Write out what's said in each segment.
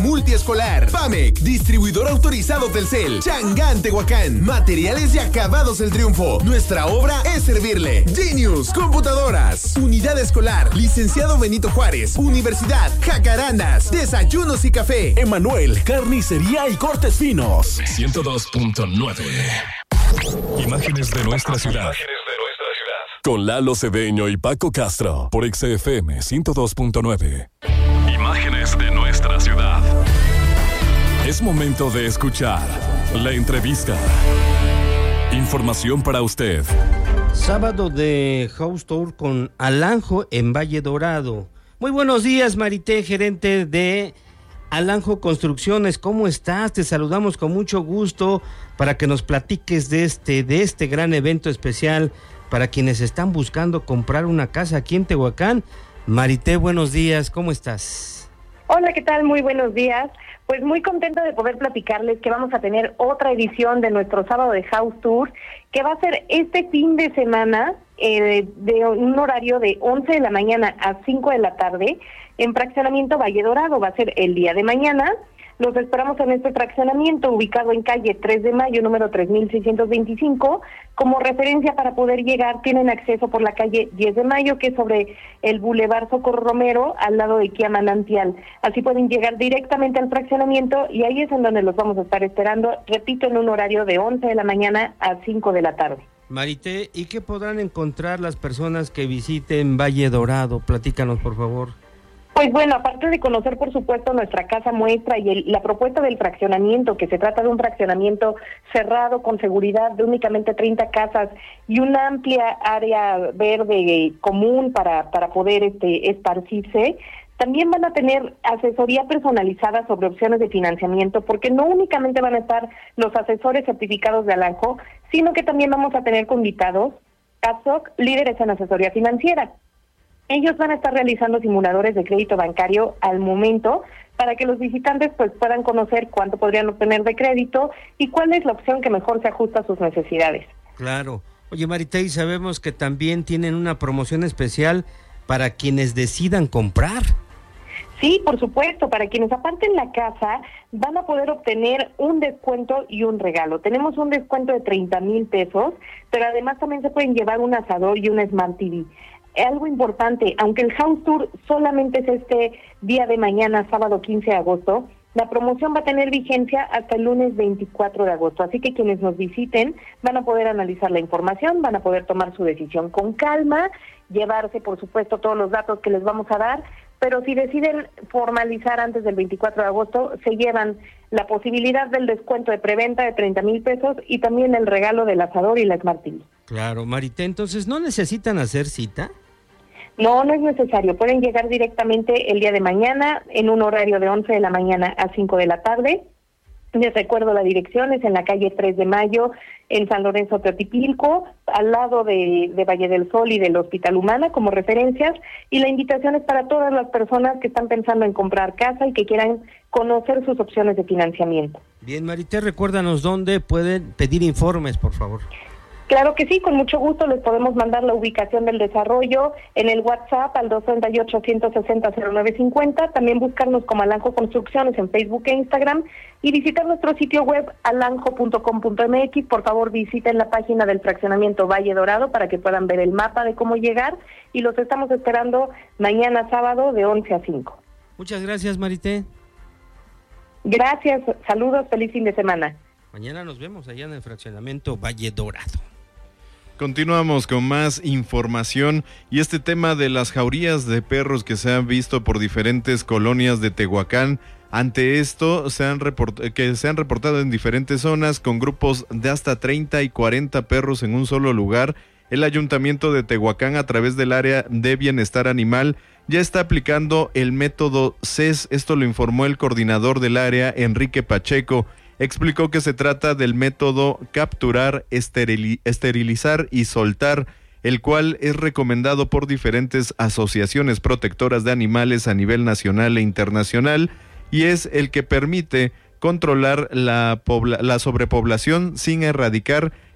multiescolar. PAMEC, distribuidor autorizado Telcel. Changán, Tehuacán, materiales y acabados El Triunfo. Nuestra obra es servirle. Genius, computadoras. Unidad escolar, licenciado Benito Juárez. Universidad, Jacarandas, desayunos y café. Emanuel, carnicería y cortes finos. 102.9. Imágenes de nuestra ciudad. Con Lalo Cedeño y Paco Castro por XFM 102.9. Imágenes de nuestra ciudad. Es momento de escuchar la entrevista. Información para usted. Sábado de House Tour con Alanjo en Valle Dorado. Muy buenos días, Marité, gerente de Alanjo Construcciones. ¿Cómo estás? Te saludamos con mucho gusto para que nos platiques de este gran evento especial para quienes están buscando comprar una casa aquí en Tehuacán. Marité, buenos días, ¿cómo estás? Hola, ¿qué tal? Muy buenos días. Pues muy contenta de poder platicarles que vamos a tener otra edición de nuestro sábado de House Tour, que va a ser este fin de semana, de un horario de 11 de la mañana a 5 de la tarde, en Fraccionamiento Valle Dorado. Va a ser el día de mañana. Los esperamos en este fraccionamiento ubicado en calle 3 de Mayo, número 3625. Como referencia para poder llegar, tienen acceso por la calle 10 de Mayo, que es sobre el Boulevard Socorro Romero, al lado de Kia Manantial. Así pueden llegar directamente al fraccionamiento y ahí es en donde los vamos a estar esperando, repito, en un horario de 11 de la mañana a 5 de la tarde. Marité, ¿y qué podrán encontrar las personas que visiten Valle Dorado? Platícanos, por favor. Pues bueno, aparte de conocer, por supuesto, nuestra casa muestra y la propuesta del fraccionamiento, que se trata de un fraccionamiento cerrado con seguridad de únicamente 30 casas y una amplia área verde común para poder esparcirse, también van a tener asesoría personalizada sobre opciones de financiamiento, porque no únicamente van a estar los asesores certificados de Alanjo, sino que también vamos a tener invitados ASOC, líderes en asesoría financiera. Ellos van a estar realizando simuladores de crédito bancario al momento para que los visitantes pues puedan conocer cuánto podrían obtener de crédito y cuál es la opción que mejor se ajusta a sus necesidades. Claro. Oye, Marité, sabemos que también tienen una promoción especial para quienes decidan comprar. Sí, por supuesto, para quienes aparten la casa van a poder obtener un descuento y un regalo. Tenemos un descuento de 30,000 pesos, pero además también se pueden llevar un asador y una Smart TV. Algo importante, aunque el House Tour solamente es este día de mañana, sábado 15 de agosto, la promoción va a tener vigencia hasta el lunes 24 de agosto, así que quienes nos visiten van a poder analizar la información, van a poder tomar su decisión con calma, llevarse por supuesto todos los datos que les vamos a dar, pero si deciden formalizar antes del 24 de agosto, se llevan la posibilidad del descuento de preventa de 30,000 pesos y también el regalo del asador y la Smart TV. Claro, Marité, entonces, ¿no necesitan hacer cita? No, no es necesario. Pueden llegar directamente el día de mañana en un horario de 11 de la mañana a 5 de la tarde. Les recuerdo la dirección, es en la calle 3 de Mayo, en San Lorenzo Teotipilco, al lado de Valle del Sol y del Hospital Humana como referencias. Y la invitación es para todas las personas que están pensando en comprar casa y que quieran conocer sus opciones de financiamiento. Bien, Marité, recuérdanos dónde pueden pedir informes, por favor. Claro que sí, con mucho gusto les podemos mandar la ubicación del desarrollo en el WhatsApp al 238-160-0950, también buscarnos como Alanjo Construcciones en Facebook e Instagram y visitar nuestro sitio web alanjo.com.mx. Por favor, visiten la página del fraccionamiento Valle Dorado para que puedan ver el mapa de cómo llegar y los estamos esperando mañana sábado de 11 a 5. Muchas gracias, Marité. Gracias, saludos, feliz fin de semana. Mañana nos vemos allá en el fraccionamiento Valle Dorado. Continuamos con más información y este tema de las jaurías de perros que se han visto por diferentes colonias de Tehuacán. Ante esto, se han reportado en diferentes zonas con grupos de hasta 30 y 40 perros en un solo lugar. El Ayuntamiento de Tehuacán, a través del área de bienestar animal, ya está aplicando el método CES. Esto lo informó el coordinador del área, Enrique Pacheco. Explicó que se trata del método capturar, esterilizar y soltar, el cual es recomendado por diferentes asociaciones protectoras de animales a nivel nacional e internacional y es el que permite controlar la sobrepoblación sin erradicar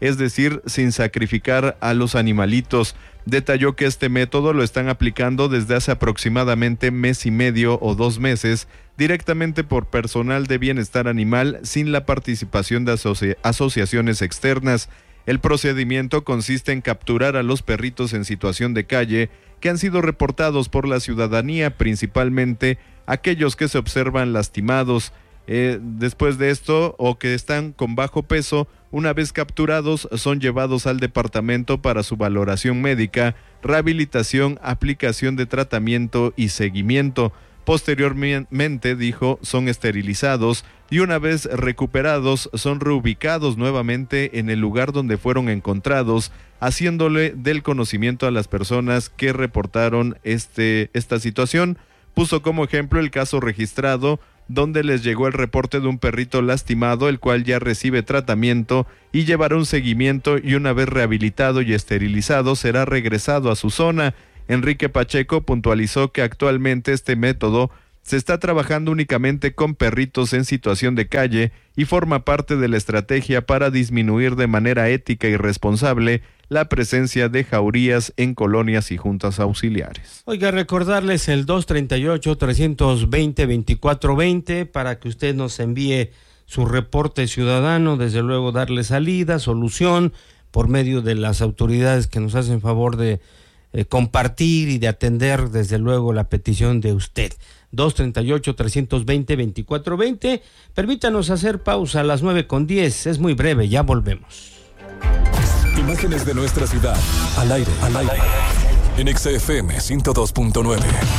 es decir, sin sacrificar a los animalitos. Detalló que este método lo están aplicando desde hace aproximadamente mes y medio o 2 meses, directamente por personal de bienestar animal sin la participación de asociaciones externas. El procedimiento consiste en capturar a los perritos en situación de calle que han sido reportados por la ciudadanía, principalmente aquellos que se observan lastimados. Después de esto, o que están con bajo peso, una vez capturados, son llevados al departamento para su valoración médica, rehabilitación, aplicación de tratamiento y seguimiento. Posteriormente, dijo, son esterilizados y una vez recuperados son reubicados nuevamente en el lugar donde fueron encontrados, haciéndole del conocimiento a las personas que reportaron esta situación. Puso como ejemplo el caso registrado donde les llegó el reporte de un perrito lastimado, el cual ya recibe tratamiento y llevará un seguimiento, y una vez rehabilitado y esterilizado será regresado a su zona. Enrique Pacheco puntualizó que actualmente este método se está trabajando únicamente con perritos en situación de calle y forma parte de la estrategia para disminuir de manera ética y responsable la presencia de jaurías en colonias y juntas auxiliares. Oiga, recordarles el 238-320-2420 para que usted nos envíe su reporte ciudadano, desde luego darle salida, solución, por medio de las autoridades que nos hacen favor de compartir y de atender, desde luego, la petición de usted. 238-320-2420. Permítanos hacer pausa a las 9:10. Es muy breve, ya volvemos. Imágenes de nuestra ciudad, al aire. En XFM 102.9.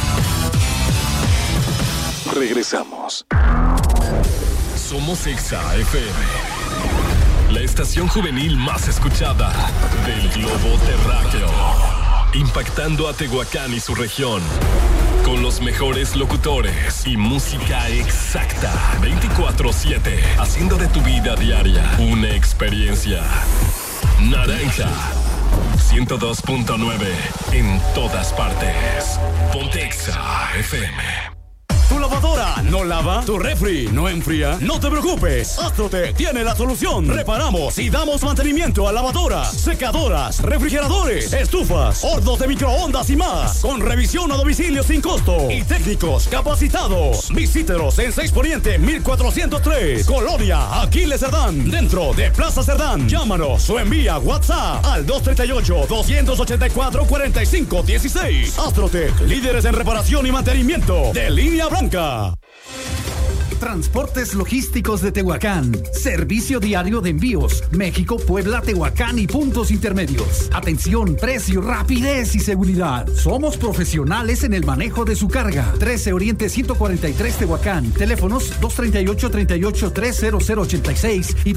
Regresamos. Somos XFM, la estación juvenil más escuchada del globo terráqueo, impactando a Tehuacán y su región, con los mejores locutores y música exacta, 24/7, haciendo de tu vida diaria una experiencia. Naranja 102.9 en todas partes. Ponte XFM. ¿Tu lavadora no lava? ¿Tu refri no enfría? No te preocupes, Astrotech tiene la solución. Reparamos y damos mantenimiento a lavadoras, secadoras, refrigeradores, estufas, hornos de microondas y más, con revisión a domicilio sin costo y técnicos capacitados. Visítenos en 6 Poniente 1403, Colonia Aquiles Cerdán, dentro de Plaza Cerdán. Llámanos o envía WhatsApp al 238-284-4516. Astrotech, líderes en reparación y mantenimiento de línea blanca. Transportes Logísticos de Tehuacán. Servicio diario de envíos. México, Puebla, Tehuacán y puntos intermedios. Atención, precio, rapidez y seguridad. Somos profesionales en el manejo de su carga. 13 Oriente 143 Tehuacán. Teléfonos 238-383-0086 y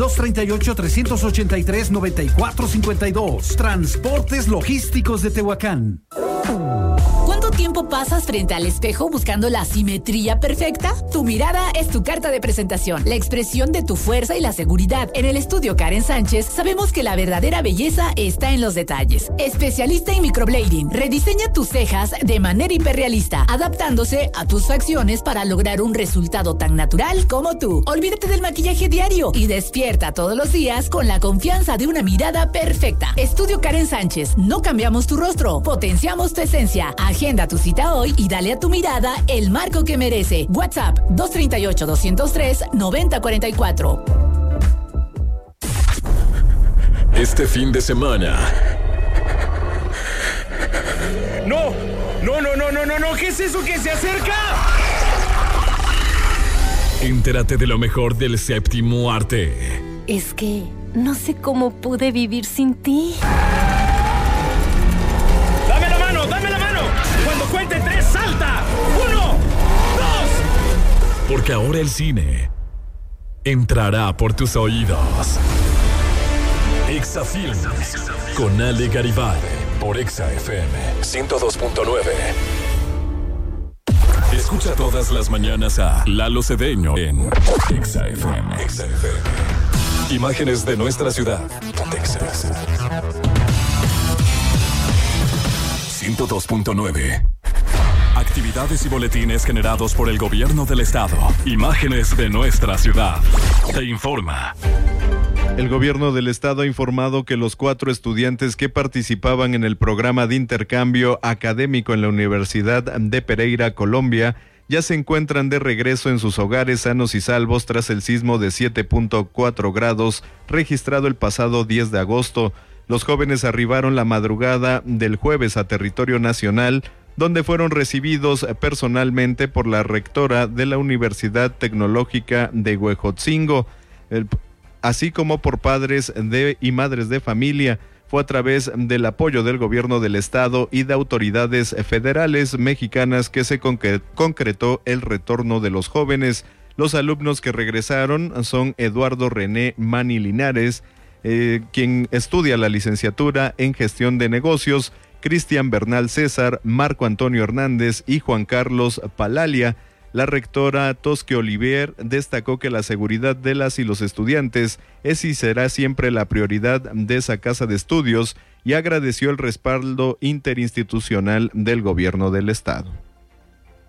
238-383-9452. Transportes Logísticos de Tehuacán. ¿Cuánto tiempo pasas frente al espejo buscando la simetría perfecta? Tu mirada es tu carta de presentación, la expresión de tu fuerza y la seguridad. En el estudio Karen Sánchez sabemos que la verdadera belleza está en los detalles. Especialista en microblading, rediseña tus cejas de manera hiperrealista, adaptándose a tus facciones para lograr un resultado tan natural como tú. Olvídate del maquillaje diario y despierta todos los días con la confianza de una mirada perfecta. Estudio Karen Sánchez, no cambiamos tu rostro, potenciamos tu esencia. Agenda tu cita hoy y dale a tu mirada el marco que merece. WhatsApp 238-203-9044. Este fin de semana. ¡No! ¿Qué es eso que se acerca? Entérate de lo mejor del séptimo arte. Es que no sé cómo pude vivir sin ti. ¡Dame la mano! Cuando cuente 3, salta. 1, 2. Porque ahora el cine entrará por tus oídos. Exafilms con Ale Garibay por XFM 102.9. Escucha todas las mañanas a Lalo Cedeño en XFM. Imágenes de nuestra ciudad. Texas. 102.9. Actividades y boletines generados por el gobierno del estado. Imágenes de nuestra ciudad. Te informa El gobierno del estado ha informado que los 4 estudiantes que participaban en el programa de intercambio académico en la Universidad de Pereira, Colombia, ya se encuentran de regreso en sus hogares sanos y salvos tras el sismo de 7.4 grados registrado el pasado 10 de agosto. Los jóvenes arribaron la madrugada del jueves a territorio nacional, donde fueron recibidos personalmente por la rectora de la Universidad Tecnológica de Huejotzingo, así como por padres y madres de familia. Fue a través del apoyo del gobierno del estado y de autoridades federales mexicanas que se concretó el retorno de los jóvenes. Los alumnos que regresaron son Eduardo René Mani Linares, quien estudia la licenciatura en gestión de negocios, Cristian Bernal César, Marco Antonio Hernández y Juan Carlos Palalia. La rectora Tosque Olivier destacó que la seguridad de las y los estudiantes es y será siempre la prioridad de esa casa de estudios y agradeció el respaldo interinstitucional del gobierno del estado.